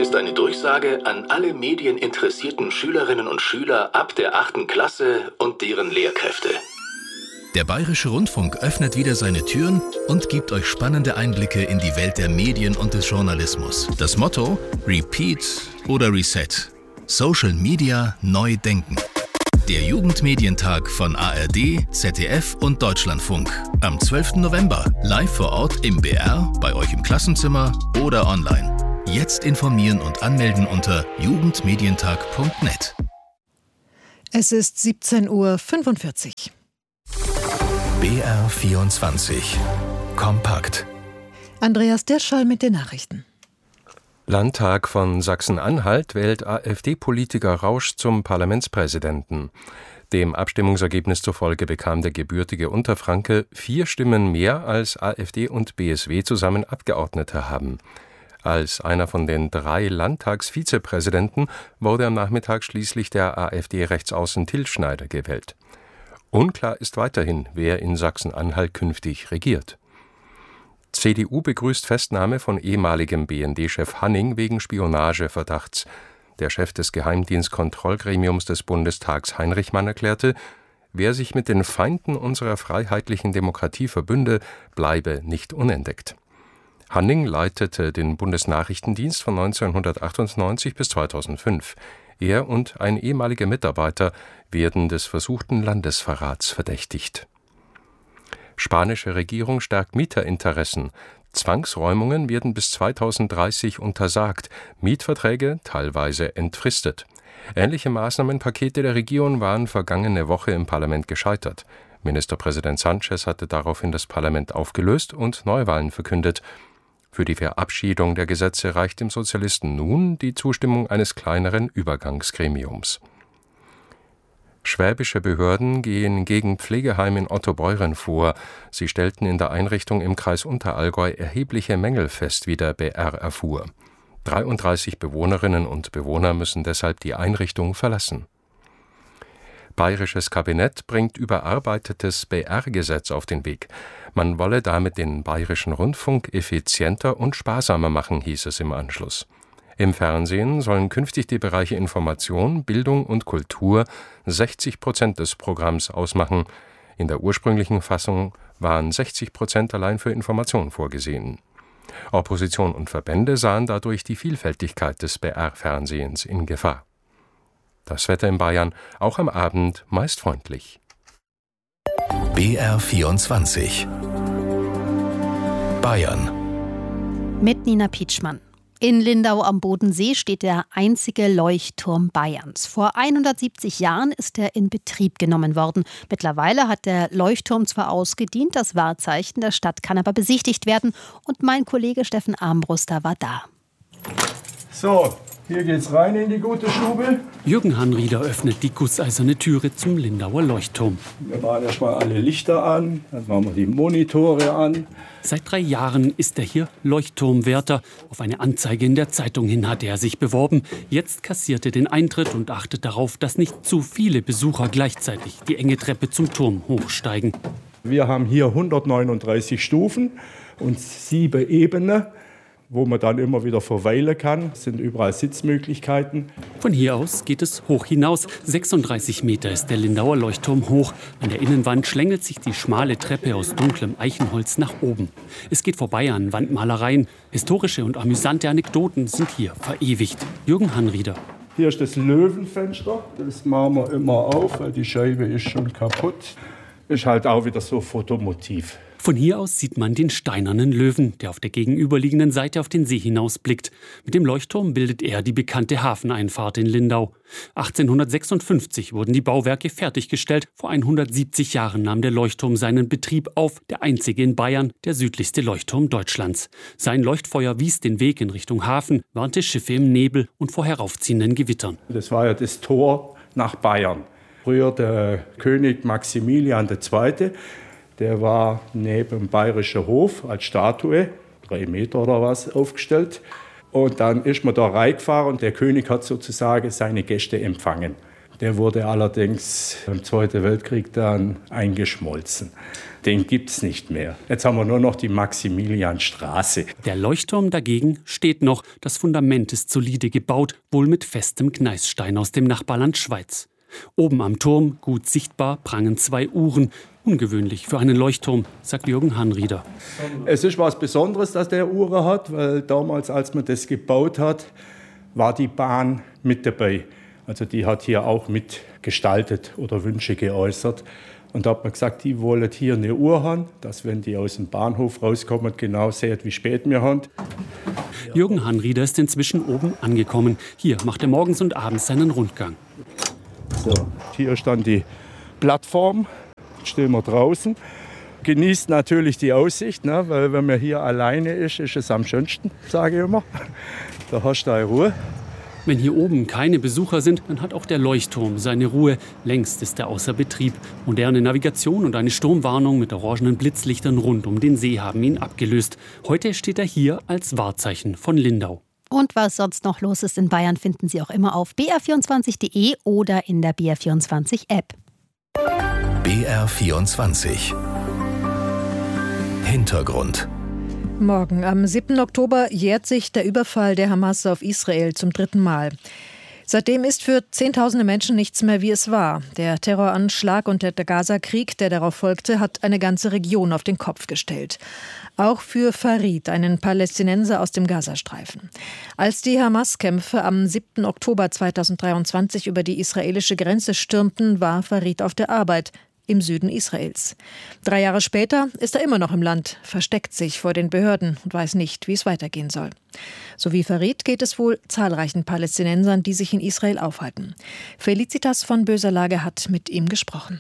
ist eine Durchsage an alle medieninteressierten Schülerinnen und Schüler ab der 8. Klasse und deren Lehrkräfte. Der Bayerische Rundfunk öffnet wieder seine Türen und gibt euch spannende Einblicke in die Welt der Medien und des Journalismus. Das Motto: Repeat oder Reset. Social Media neu denken. Der Jugendmedientag von ARD, ZDF und Deutschlandfunk. Am 12. November. Live vor Ort im BR, bei euch im Klassenzimmer oder online. Jetzt informieren und anmelden unter jugendmedientag.net. Es ist 17:45 Uhr. BR24 Kompakt. Andreas Dirschall mit den Nachrichten. Landtag von Sachsen-Anhalt wählt AfD-Politiker Rausch zum Parlamentspräsidenten. Dem Abstimmungsergebnis zufolge bekam der gebürtige Unterfranke 4 Stimmen mehr, als AfD und BSW zusammen Abgeordnete haben. Als einer von den 3 Landtagsvizepräsidenten wurde am Nachmittag schließlich der AfD-Rechtsaußen Till Schneider gewählt. Unklar ist weiterhin, wer in Sachsen-Anhalt künftig regiert. CDU begrüßt Festnahme von ehemaligem BND-Chef Hanning wegen Spionageverdachts. Der Chef des Geheimdienstkontrollgremiums des Bundestags Heinrich Mann erklärte, wer sich mit den Feinden unserer freiheitlichen Demokratie verbünde, bleibe nicht unentdeckt. Hanning leitete den Bundesnachrichtendienst von 1998 bis 2005. Er und ein ehemaliger Mitarbeiter werden des versuchten Landesverrats verdächtigt. Spanische Regierung stärkt Mieterinteressen. Zwangsräumungen werden bis 2030 untersagt, Mietverträge teilweise entfristet. Ähnliche Maßnahmenpakete der Regierung waren vergangene Woche im Parlament gescheitert. Ministerpräsident Sánchez hatte daraufhin das Parlament aufgelöst und Neuwahlen verkündet. Für die Verabschiedung der Gesetze reicht dem Sozialisten nun die Zustimmung eines kleineren Übergangsgremiums. Schwäbische Behörden gehen gegen Pflegeheim in Ottobeuren vor. Sie stellten in der Einrichtung im Kreis Unterallgäu erhebliche Mängel fest, wie der BR erfuhr. 33 Bewohnerinnen und Bewohner müssen deshalb die Einrichtung verlassen. Bayerisches Kabinett bringt überarbeitetes BR-Gesetz auf den Weg. Man wolle damit den Bayerischen Rundfunk effizienter und sparsamer machen, hieß es im Anschluss. Im Fernsehen sollen künftig die Bereiche Information, Bildung und Kultur 60% des Programms ausmachen. In der ursprünglichen Fassung waren 60% allein für Information vorgesehen. Opposition und Verbände sahen dadurch die Vielfältigkeit des BR-Fernsehens in Gefahr. Das Wetter in Bayern, auch am Abend, meist freundlich. BR24 Bayern mit Nina Pietschmann. In Lindau am Bodensee steht der einzige Leuchtturm Bayerns. Vor 170 Jahren ist er in Betrieb genommen worden. Mittlerweile hat der Leuchtturm zwar ausgedient, das Wahrzeichen der Stadt kann aber besichtigt werden. Und mein Kollege Steffen Armbruster war da. So, hier geht's rein in die gute Stube. Jürgen Hanrieder öffnet die gusseiserne Türe zum Lindauer Leuchtturm. Wir machen erstmal alle Lichter an, dann machen wir die Monitore an. Seit 3 Jahren ist er hier Leuchtturmwärter. Auf eine Anzeige in der Zeitung hin hatte er sich beworben. Jetzt kassiert er den Eintritt und achtet darauf, dass nicht zu viele Besucher gleichzeitig die enge Treppe zum Turm hochsteigen. Wir haben hier 139 Stufen und 7 Ebenen, wo man dann immer wieder verweilen kann. Es sind überall Sitzmöglichkeiten. Von hier aus geht es hoch hinaus. 36 Meter ist der Lindauer Leuchtturm hoch. An der Innenwand schlängelt sich die schmale Treppe aus dunklem Eichenholz nach oben. Es geht vorbei an Wandmalereien. Historische und amüsante Anekdoten sind hier verewigt. Jürgen Hanrieder. Hier ist das Löwenfenster. Das machen wir immer auf, weil die Scheibe ist schon kaputt. Ist halt auch wieder so Fotomotiv. Von hier aus sieht man den steinernen Löwen, der auf der gegenüberliegenden Seite auf den See hinausblickt. Mit dem Leuchtturm bildet er die bekannte Hafeneinfahrt in Lindau. 1856 wurden die Bauwerke fertiggestellt. Vor 170 Jahren nahm der Leuchtturm seinen Betrieb auf, der einzige in Bayern, der südlichste Leuchtturm Deutschlands. Sein Leuchtfeuer wies den Weg in Richtung Hafen, warnte Schiffe im Nebel und vor heraufziehenden Gewittern. Das war ja das Tor nach Bayern. Früher der König Maximilian II., der war neben dem Bayerischen Hof als Statue, 3 Meter oder was, aufgestellt. Und dann ist man da reingefahren und der König hat sozusagen seine Gäste empfangen. Der wurde allerdings im Zweiten Weltkrieg dann eingeschmolzen. Den gibt es nicht mehr. Jetzt haben wir nur noch die Maximilianstraße. Der Leuchtturm dagegen steht noch. Das Fundament ist solide gebaut, wohl mit festem Gneisstein aus dem Nachbarland Schweiz. Oben am Turm, gut sichtbar, prangen 2 Uhren. Ungewöhnlich für einen Leuchtturm, sagt Jürgen Hanrieder. Es ist was Besonderes, dass der Uhren hat, weil damals, als man das gebaut hat, war die Bahn mit dabei. Also die hat hier auch mitgestaltet oder Wünsche geäußert. Und da hat man gesagt, die wollen hier eine Uhr haben, dass wenn die aus dem Bahnhof rauskommen, genau sehen, wie spät wir haben. Jürgen Hanrieder ist inzwischen oben angekommen. Hier macht er morgens und abends seinen Rundgang. So, hier ist dann die Plattform, stehen wir draußen. Genießt natürlich die Aussicht, ne? Weil wenn man hier alleine ist es am schönsten, sage ich immer. Da hast du deine Ruhe. Wenn hier oben keine Besucher sind, dann hat auch der Leuchtturm seine Ruhe. Längst ist er außer Betrieb. Moderne Navigation und eine Sturmwarnung mit orangenen Blitzlichtern rund um den See haben ihn abgelöst. Heute steht er hier als Wahrzeichen von Lindau. Und was sonst noch los ist in Bayern, finden Sie auch immer auf br24.de oder in der BR24-App. BR24 Hintergrund. Morgen, am 7. Oktober, jährt sich der Überfall der Hamas auf Israel zum 3. Mal. Seitdem ist für Zehntausende Menschen nichts mehr, wie es war. Der Terroranschlag und der Gaza-Krieg, der darauf folgte, hat eine ganze Region auf den Kopf gestellt. Auch für Farid, einen Palästinenser aus dem Gazastreifen. Als die Hamas-Kämpfe am 7. Oktober 2023 über die israelische Grenze stürmten, war Farid auf der Arbeit im Süden Israels. 3 Jahre später ist er immer noch im Land, versteckt sich vor den Behörden und weiß nicht, wie es weitergehen soll. So wie Farid geht es wohl zahlreichen Palästinensern, die sich in Israel aufhalten. Felicitas von Böserlage hat mit ihm gesprochen.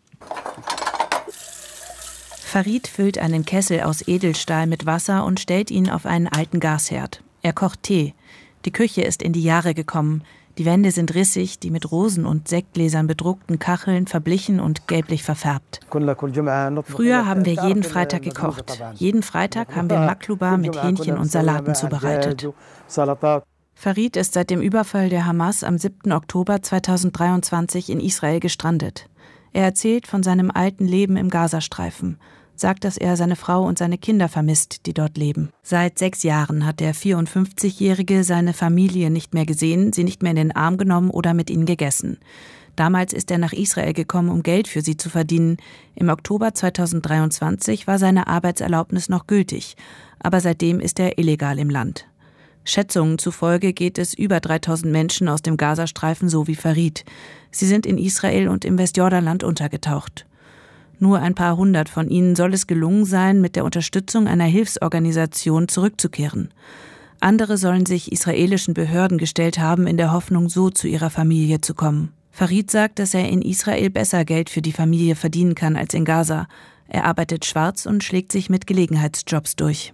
Farid füllt einen Kessel aus Edelstahl mit Wasser und stellt ihn auf einen alten Gasherd. Er kocht Tee. Die Küche ist in die Jahre gekommen. Die Wände sind rissig, die mit Rosen und Sektgläsern bedruckten Kacheln verblichen und gelblich verfärbt. Früher haben wir jeden Freitag gekocht. Jeden Freitag haben wir Makluba mit Hähnchen und Salaten zubereitet. Farid ist seit dem Überfall der Hamas am 7. Oktober 2023 in Israel gestrandet. Er erzählt von seinem alten Leben im Gazastreifen. Sagt, dass er seine Frau und seine Kinder vermisst, die dort leben. Seit 6 Jahren hat der 54-Jährige seine Familie nicht mehr gesehen, sie nicht mehr in den Arm genommen oder mit ihnen gegessen. Damals ist er nach Israel gekommen, um Geld für sie zu verdienen. Im Oktober 2023 war seine Arbeitserlaubnis noch gültig, aber seitdem ist er illegal im Land. Schätzungen zufolge geht es über 3000 Menschen aus dem Gazastreifen so wie Farid. Sie sind in Israel und im Westjordanland untergetaucht. Nur ein paar hundert von ihnen soll es gelungen sein, mit der Unterstützung einer Hilfsorganisation zurückzukehren. Andere sollen sich israelischen Behörden gestellt haben, in der Hoffnung, so zu ihrer Familie zu kommen. Farid sagt, dass er in Israel besser Geld für die Familie verdienen kann als in Gaza. Er arbeitet schwarz und schlägt sich mit Gelegenheitsjobs durch.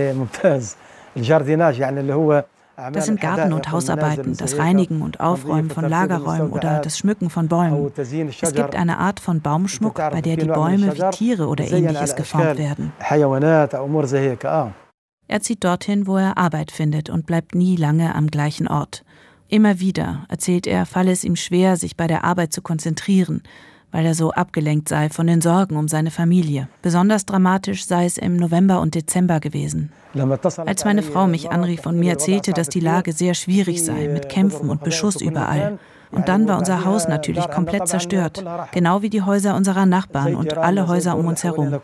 Das sind Garten- und Hausarbeiten, das Reinigen und Aufräumen von Lagerräumen oder das Schmücken von Bäumen. Es gibt eine Art von Baumschmuck, bei der die Bäume wie Tiere oder Ähnliches geformt werden. Er zieht dorthin, wo er Arbeit findet und bleibt nie lange am gleichen Ort. Immer wieder, erzählt er, falle es ihm schwer, sich bei der Arbeit zu konzentrieren, weil er so abgelenkt sei von den Sorgen um seine Familie. Besonders dramatisch sei es im November und Dezember gewesen. Als meine Frau mich anrief und mir erzählte, dass die Lage sehr schwierig sei, mit Kämpfen und Beschuss überall. Und dann war unser Haus natürlich komplett zerstört, genau wie die Häuser unserer Nachbarn und alle Häuser um uns herum.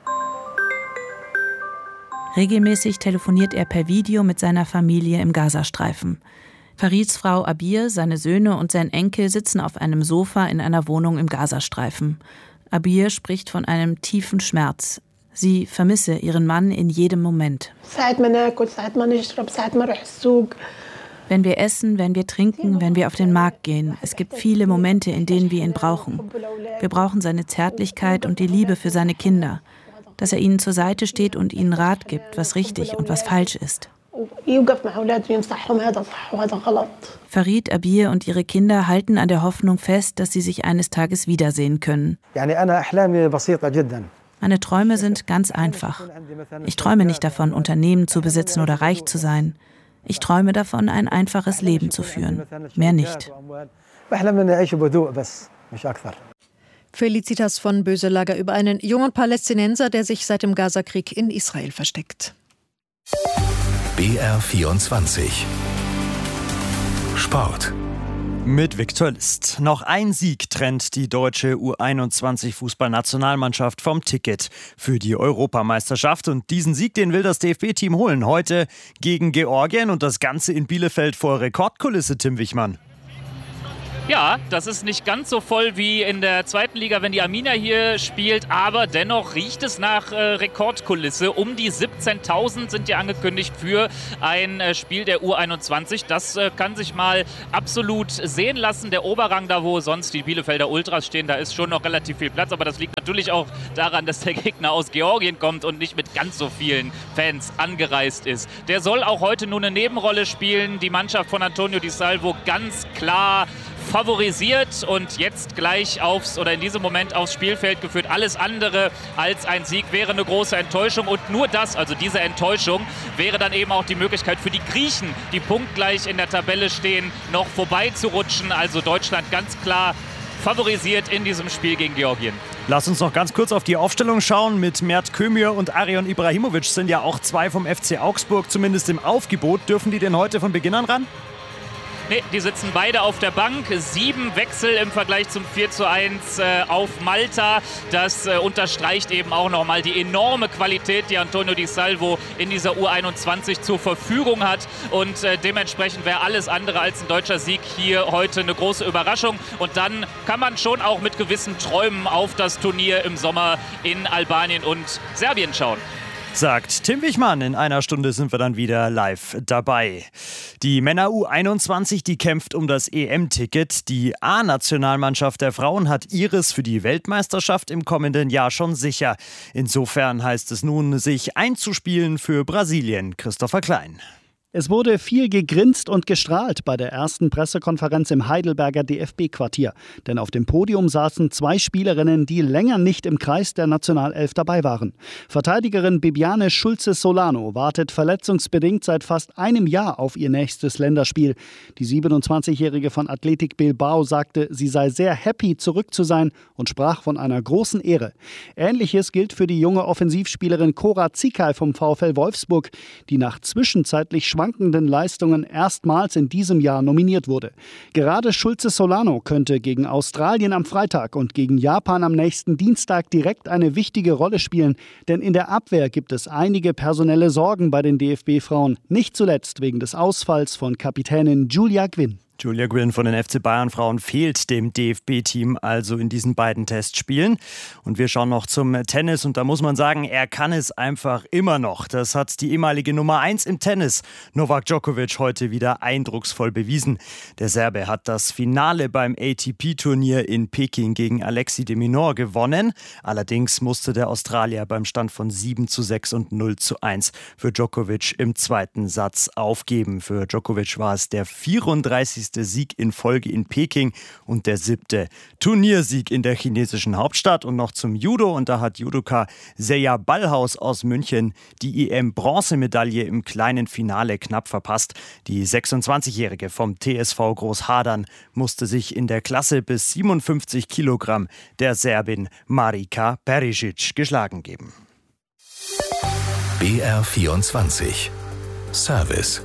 Regelmäßig telefoniert er per Video mit seiner Familie im Gazastreifen. Farids Frau Abir, seine Söhne und sein Enkel sitzen auf einem Sofa in einer Wohnung im Gazastreifen. Abir spricht von einem tiefen Schmerz. Sie vermisse ihren Mann in jedem Moment. Wenn wir essen, wenn wir trinken, wenn wir auf den Markt gehen, es gibt viele Momente, in denen wir ihn brauchen. Wir brauchen seine Zärtlichkeit und die Liebe für seine Kinder. Dass er ihnen zur Seite steht und ihnen Rat gibt, was richtig und was falsch ist. Farid, Abir und ihre Kinder halten an der Hoffnung fest, dass sie sich eines Tages wiedersehen können. Meine Träume sind ganz einfach. Ich träume nicht davon, Unternehmen zu besitzen oder reich zu sein. Ich träume davon, ein einfaches Leben zu führen. Mehr nicht. Felicitas von Böselager über einen jungen Palästinenser, der sich seit dem Gazakrieg in Israel versteckt. BR24 Sport. Mit Viktor List. Noch ein Sieg trennt die deutsche U21-Fußballnationalmannschaft vom Ticket für die Europameisterschaft. Und diesen Sieg, den will das DFB-Team holen. Heute gegen Georgien und das Ganze in Bielefeld vor Rekordkulisse, Tim Wichmann. Ja, das ist nicht ganz so voll wie in der zweiten Liga, wenn die Arminia hier spielt, aber dennoch riecht es nach Rekordkulisse. Um die 17.000 sind ja angekündigt für ein Spiel der U21. Das kann sich mal absolut sehen lassen. Der Oberrang, da wo sonst die Bielefelder Ultras stehen, da ist schon noch relativ viel Platz, aber das liegt natürlich auch daran, dass der Gegner aus Georgien kommt und nicht mit ganz so vielen Fans angereist ist. Der soll auch heute nur eine Nebenrolle spielen. Die Mannschaft von Antonio Di Salvo ganz klar favorisiert und jetzt gleich in diesem Moment aufs Spielfeld geführt. Alles andere als ein Sieg wäre eine große Enttäuschung und nur das, also diese Enttäuschung, wäre dann eben auch die Möglichkeit für die Griechen, die punktgleich in der Tabelle stehen, noch vorbeizurutschen. Also Deutschland ganz klar favorisiert in diesem Spiel gegen Georgien. Lass uns noch ganz kurz auf die Aufstellung schauen. Mit Mert Kömür und Arion Ibrahimovic sind ja auch zwei vom FC Augsburg zumindest im Aufgebot. Dürfen die denn heute von Beginn an ran? Nee, die sitzen beide auf der Bank. 7 Wechsel im Vergleich zum 4:1 auf Malta. Das unterstreicht eben auch nochmal die enorme Qualität, die Antonio Di Salvo in dieser U21 zur Verfügung hat. Und dementsprechend wäre alles andere als ein deutscher Sieg hier heute eine große Überraschung. Und dann kann man schon auch mit gewissen Träumen auf das Turnier im Sommer in Albanien und Serbien schauen. Sagt Tim Wichmann. In einer Stunde sind wir dann wieder live dabei. Die Männer U21, die kämpft um das EM-Ticket. Die A-Nationalmannschaft der Frauen hat ihres für die Weltmeisterschaft im kommenden Jahr schon sicher. Insofern heißt es nun, sich einzuspielen für Brasilien. Christopher Klein. Es wurde viel gegrinst und gestrahlt bei der ersten Pressekonferenz im Heidelberger DFB-Quartier. Denn auf dem Podium saßen 2 Spielerinnen, die länger nicht im Kreis der Nationalelf dabei waren. Verteidigerin Bibiane Schulze-Solano wartet verletzungsbedingt seit fast einem Jahr auf ihr nächstes Länderspiel. Die 27-Jährige von Athletic Bilbao sagte, sie sei sehr happy, zurück zu sein und sprach von einer großen Ehre. Ähnliches gilt für die junge Offensivspielerin Cora Zikal vom VfL Wolfsburg, die nach zwischenzeitlich schwankenden Leistungen erstmals in diesem Jahr nominiert wurde. Gerade Schulze-Solano könnte gegen Australien am Freitag und gegen Japan am nächsten Dienstag direkt eine wichtige Rolle spielen, denn in der Abwehr gibt es einige personelle Sorgen bei den DFB-Frauen, nicht zuletzt wegen des Ausfalls von Kapitänin Julia Gwynn. Julia Gwynn von den FC Bayern Frauen fehlt dem DFB-Team also in diesen beiden Testspielen. Und wir schauen noch zum Tennis und da muss man sagen, er kann es einfach immer noch. Das hat die ehemalige Nummer 1 im Tennis, Novak Djokovic, heute wieder eindrucksvoll bewiesen. Der Serbe hat das Finale beim ATP-Turnier in Peking gegen Alexis de Minaur gewonnen. Allerdings musste der Australier beim Stand von 7:6 und 0:1 für Djokovic im zweiten Satz aufgeben. Für Djokovic war es der 34. Sieg in Folge in Peking und der 7. Turniersieg in der chinesischen Hauptstadt. Und noch zum Judo. Und da hat Judoka Seja Ballhaus aus München die EM-Bronzemedaille im kleinen Finale knapp verpasst. Die 26-Jährige vom TSV Großhadern musste sich in der Klasse bis 57 Kilogramm der Serbin Marika Perisic geschlagen geben. BR24 Service.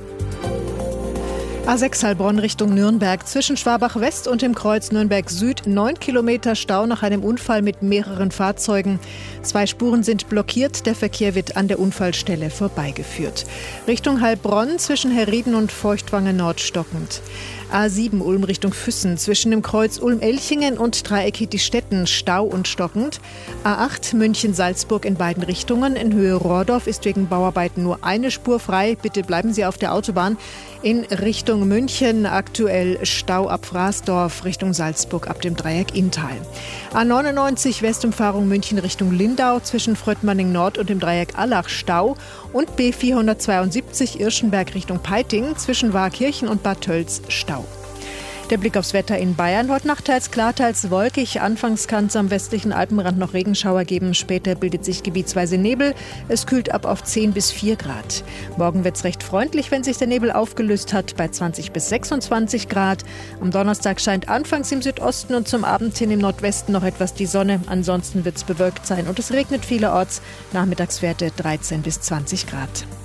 A6 Heilbronn Richtung Nürnberg. Zwischen Schwabach West und dem Kreuz Nürnberg Süd 9 Kilometer Stau nach einem Unfall mit mehreren Fahrzeugen. 2 Spuren sind blockiert. Der Verkehr wird an der Unfallstelle vorbeigeführt. Richtung Heilbronn zwischen Herrieden und Feuchtwangen Nord stockend. A7 Ulm Richtung Füssen. Zwischen dem Kreuz Ulm-Elchingen und Dreieck Hittistetten Stau und stockend. A8 München-Salzburg in beiden Richtungen. In Höhe Rohrdorf ist wegen Bauarbeiten nur eine Spur frei. Bitte bleiben Sie auf der Autobahn. In Richtung München aktuell Stau ab Frasdorf, Richtung Salzburg ab dem Dreieck Inntal. A99 Westumfahrung München Richtung Lindau zwischen Fröttmanning Nord und dem Dreieck Allach Stau und B472 Irschenberg Richtung Peiting zwischen Waakirchen und Bad Tölz Stau. Der Blick aufs Wetter in Bayern. Heute Nacht teils klar, teils wolkig. Anfangs kann es am westlichen Alpenrand noch Regenschauer geben. Später bildet sich gebietsweise Nebel. Es kühlt ab auf 10 bis 4 Grad. Morgen wird es recht freundlich, wenn sich der Nebel aufgelöst hat, bei 20 bis 26 Grad. Am Donnerstag scheint anfangs im Südosten und zum Abend hin im Nordwesten noch etwas die Sonne. Ansonsten wird es bewölkt sein und es regnet vielerorts. Nachmittagswerte 13 bis 20 Grad.